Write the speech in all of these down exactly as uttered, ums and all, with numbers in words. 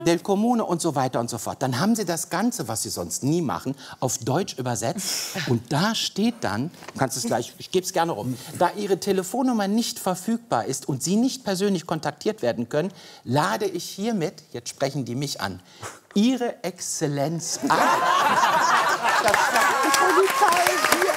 Del Comune und so weiter und so fort. Dann haben sie das Ganze, was sie sonst nie machen, auf Deutsch übersetzt. Und da steht dann, du kannst es gleich, ich gebe es gerne rum, da ihre Telefonnummer nicht verfügbar ist und sie nicht persönlich kontaktiert werden können, lade ich hiermit, jetzt sprechen die mich an, Ihre Exzellenz an. Das war total hier.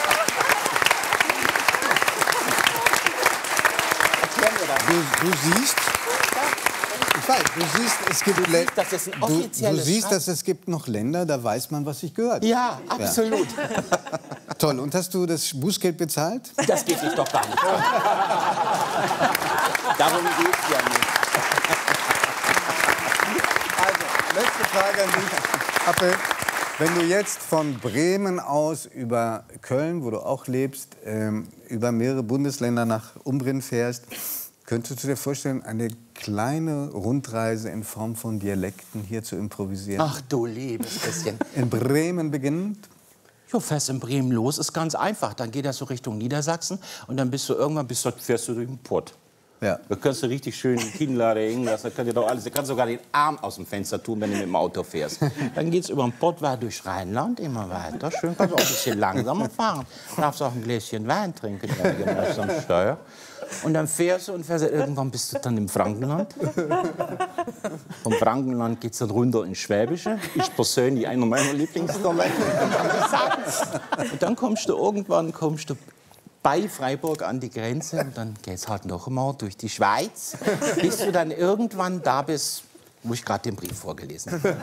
Erklären wir das. Du, du siehst... Ich weiß, du siehst, es gibt du siehst, das ist ein offizielles du, du siehst, Schreib- dass es gibt noch Länder, da weiß man, was sich gehört. Ja, absolut. Ja. Toll. Und hast du das Bußgeld bezahlt? Das geht sich doch gar nicht an. Darum geht es ja nicht. Also, letzte Frage an dich. Appel, wenn du jetzt von Bremen aus über Köln, wo du auch lebst, ähm, über mehrere Bundesländer nach Umbrien fährst, könntest du dir vorstellen, eine kleine Rundreise in Form von Dialekten hier zu improvisieren? Ach du liebes bisschen. In Bremen beginnend? Jo, fährst in Bremen los, ist ganz einfach. Dann geht das so Richtung Niedersachsen und dann bist du irgendwann, bist du, fährst du durch den Pott. Ja. Da kannst du richtig schön die Kinnlade hängen lassen, da kannst du doch alles, da kannst du sogar den Arm aus dem Fenster tun, wenn du mit dem Auto fährst. Dann geht's über den Pott, weiter durch Rheinland, immer weiter. Schön, kannst du auch ein bisschen langsamer fahren. Darfst auch ein Gläschen Wein trinken, ja, am Steuer. Und dann fährst du und fährst, irgendwann bist du dann im Frankenland. Vom Frankenland geht's dann runter ins Schwäbische. Ich persönlich einer meiner Lieblingsdomänen. Und dann kommst du irgendwann, kommst du bei Freiburg an die Grenze und dann geht's halt noch einmal durch die Schweiz, bis du dann irgendwann da bist, wo ich gerade den Brief vorgelesen habe.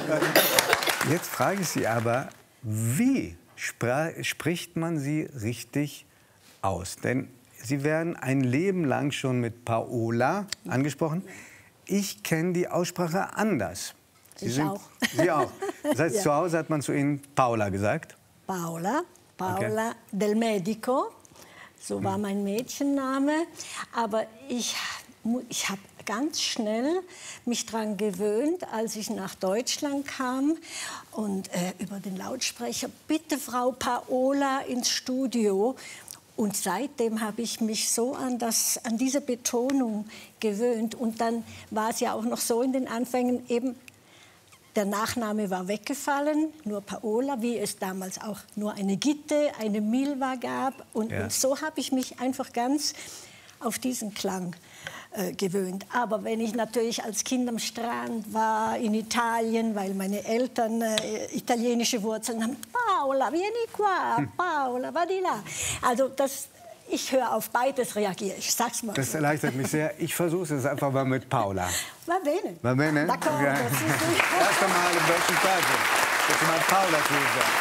Jetzt frage ich Sie aber, wie spricht man sie richtig aus? Denn Sie werden ein Leben lang schon mit Paola angesprochen. Ich kenne die Aussprache anders. Sie ich sind, auch. Sie auch. Das heißt, Ja. zu Hause hat man zu Ihnen Paola gesagt? Paola, Paola Okay. del Medico, so war mein Mädchenname. Aber ich, mu- ich habe ganz schnell mich daran gewöhnt, als ich nach Deutschland kam und äh, über den Lautsprecher, bitte Frau Paola ins Studio. Und seitdem habe ich mich so an, das, an diese Betonung gewöhnt. Und dann war es ja auch noch so in den Anfängen eben, der Nachname war weggefallen, nur Paola, wie es damals auch nur eine Gitte, eine Milva gab. Und, Ja. und so habe ich mich einfach ganz auf diesen Klang äh, gewöhnt. Aber wenn ich natürlich als Kind am Strand war, in Italien, weil meine Eltern äh, italienische Wurzeln haben, Paola, vieni qua, Paola, va di là. Also das, ich höre auf beides reagiere, ich sag's mal Das so. erleichtert mich sehr. Ich versuche es einfach mal mit Paola. Va bene. Va bene? D'accord, Ja. das ist Erst einmal im deutschen Fernsehen. Jetzt mal Paola zu sagen.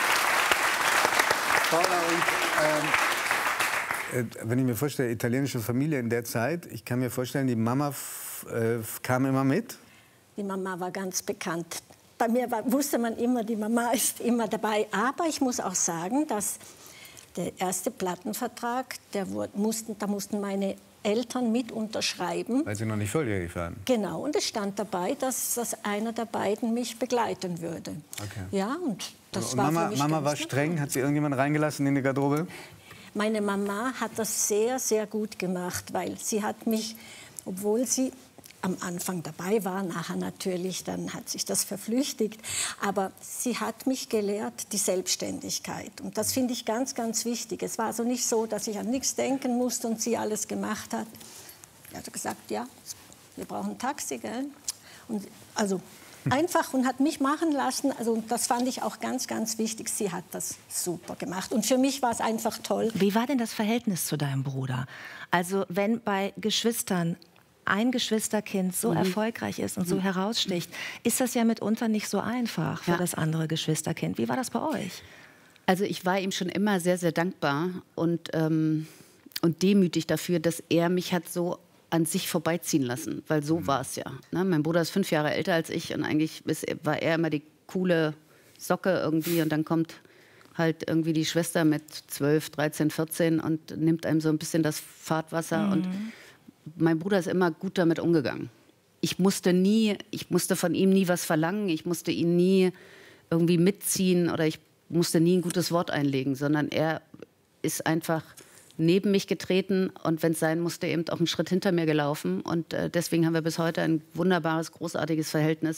Paola und, ähm, äh, wenn ich mir vorstelle, italienische Familie in der Zeit, ich kann mir vorstellen, die Mama f- äh, kam immer mit. Die Mama war ganz bekannt. Bei mir war, wusste man immer, die Mama ist immer dabei. Aber ich muss auch sagen, dass der erste Plattenvertrag, der wurde, mussten, da mussten meine Eltern mit unterschreiben. Weil sie noch nicht volljährig waren. Genau, und es stand dabei, dass, dass einer der beiden mich begleiten würde. Okay. Ja, und das Und war Mama, für mich Mama ganz war streng. Hat sie irgendjemand reingelassen in die Garderobe? Meine Mama hat das sehr, sehr gut gemacht, weil sie hat mich, obwohl sie am Anfang dabei war, nachher natürlich, dann hat sich das verflüchtigt, aber sie hat mich gelehrt, die Selbstständigkeit. Und das finde ich ganz, ganz wichtig. Es war also nicht so, dass ich an nichts denken musste und sie alles gemacht hat. Sie hat gesagt, ja, wir brauchen ein Taxi, gell? Und also einfach und hat mich machen lassen. Also das fand ich auch ganz, ganz wichtig. Sie hat das super gemacht. Und für mich war es einfach toll. Wie war denn das Verhältnis zu deinem Bruder? Also wenn bei Geschwistern ein Geschwisterkind so Mhm. erfolgreich ist und so heraussticht, ist das ja mitunter nicht so einfach für Ja. das andere Geschwisterkind. Wie war das bei euch? Also ich war ihm schon immer sehr, sehr dankbar und, ähm, und demütig dafür, dass er mich hat so an sich vorbeiziehen lassen, weil so war es ja. Ne? Mein Bruder ist fünf Jahre älter als ich und eigentlich ist, war er immer die coole Socke irgendwie und dann kommt halt irgendwie die Schwester mit zwölf, dreizehn, vierzehn und nimmt einem so ein bisschen das Fahrtwasser Mhm. und mein Bruder ist immer gut damit umgegangen. Ich musste nie, ich musste von ihm nie was verlangen, ich musste ihn nie irgendwie mitziehen oder ich musste nie ein gutes Wort einlegen, sondern er ist einfach neben mich getreten und wenn es sein musste, eben auch einen Schritt hinter mir gelaufen. Und äh, deswegen haben wir bis heute ein wunderbares, großartiges Verhältnis.